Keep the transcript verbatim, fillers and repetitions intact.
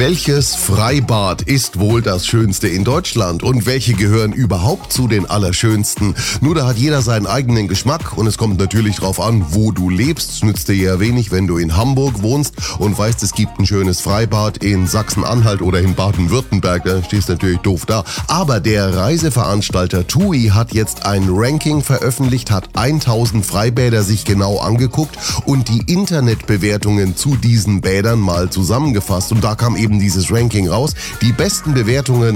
Welches Freibad ist wohl das schönste in Deutschland und welche gehören überhaupt zu den allerschönsten? Nur da hat jeder seinen eigenen Geschmack und es kommt natürlich drauf an, wo du lebst. Es nützt dir ja wenig, wenn du in Hamburg wohnst und weißt, es gibt ein schönes Freibad in Sachsen-Anhalt oder in Baden-Württemberg. Da stehst du natürlich doof da. Aber der Reiseveranstalter TUI hat jetzt ein Ranking veröffentlicht, hat tausend Freibäder sich genau angeguckt und die Internetbewertungen zu diesen Bädern mal zusammengefasst. Und da kam eben dieses Ranking raus. Die besten Bewertungen